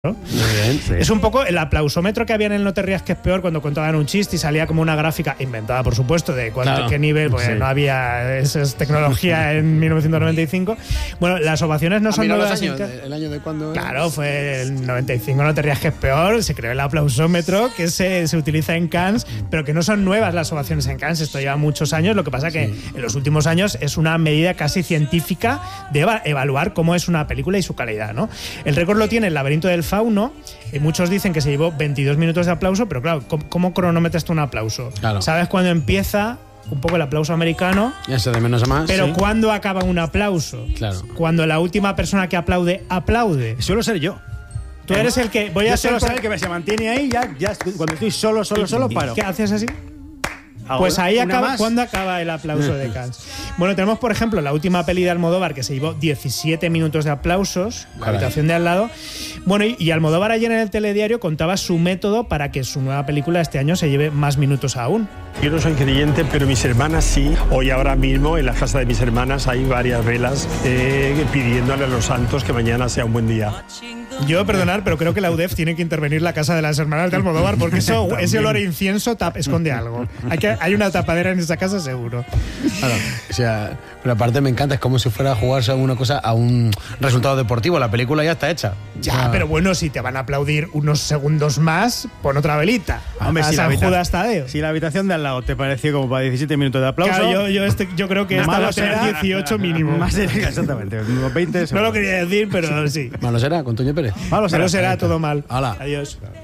¿no? Muy bien, sí. Es un poco el aplausómetro que había en el No te rías que es peor cuando contaban un chiste y salía como una gráfica inventada, por supuesto, de qué nivel, porque no había esa tecnología en 1995. Bueno, las ovaciones no son nuevas. ¿El año de cuándo? Claro, fue el 95, No te rías que es peor, se creó el aplausómetro que se utiliza en Cannes, pero que no son nuevas las ovaciones en Cannes, esto lleva muchos años, lo que pasa que en los últimos años es una medida casi científica de evaluar cómo es una película y su calidad, ¿no? El récord lo tiene El laberinto del fauno, y muchos dicen que se llevó 22 minutos de aplauso, pero claro, ¿cómo cronometras tú un aplauso? Claro. ¿Sabes cuándo empieza un poco el aplauso americano? Eso de menos a más. Pero sí. ¿cuándo acaba un aplauso? Claro. Cuando la última persona que aplaude. Suelo ser yo. Tú eres el que... Yo suelo ser el que se mantiene ahí, ya cuando estoy solo paro. ¿Qué haces así? Pues ahí acaba. ¿Cuándo acaba el aplauso de Cannes? Bueno, tenemos, por ejemplo, la última peli de Almodóvar que se llevó 17 minutos de aplausos, La habitación de al lado. Bueno, y Almodóvar ayer en el telediario contaba su método para que su nueva película este año se lleve más minutos aún. Yo no soy creyente, pero mis hermanas sí. Hoy ahora mismo en la casa de mis hermanas hay varias velas pidiéndole a los santos que mañana sea un buen día. Yo, perdonar, pero creo que la UDEF tiene que intervenir la casa de las hermanas de Almodóvar porque ese olor a incienso esconde algo. Hay una tapadera en esa casa seguro. Claro, o sea, pero aparte me encanta, es como si fuera a jugarse a una cosa, a un resultado deportivo. La película ya está hecha. Ya, pero bueno, si te van a aplaudir unos segundos más, pon otra velita. Hombre, a San Judas Tadeo. Si la habitación de al lado te pareció como para 17 minutos de aplauso. Claro, yo creo que esta va a tener 18 mínimo. Más exactamente, unos 20 segundos. No lo quería decir, pero sí. Malo será, con Toño Pérez. Malo será todo mal. Hala. Adiós.